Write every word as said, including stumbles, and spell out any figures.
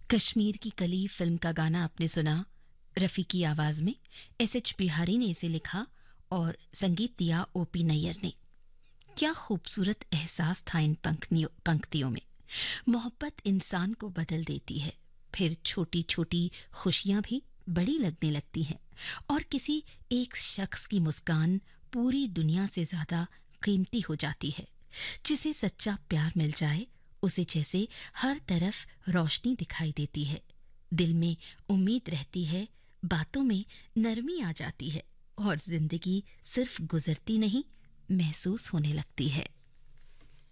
कश्मीर की कली फिल्म का गाना आपने सुना रफ़ी की आवाज़ में। एस एच बिहारी ने इसे लिखा और संगीत दिया ओ पी नैयर ने। क्या खूबसूरत एहसास था इन पंक्तियों पंक्तियों में। मोहब्बत इंसान को बदल देती है, फिर छोटी छोटी खुशियां भी बड़ी लगने लगती हैं और किसी एक शख्स की मुस्कान पूरी दुनिया से ज्यादा कीमती हो जाती है। जिसे सच्चा प्यार मिल जाए उसे जैसे हर तरफ रोशनी दिखाई देती है, दिल में उम्मीद रहती है, बातों में नरमी आ जाती है और जिंदगी सिर्फ गुजरती नहीं महसूस होने लगती है।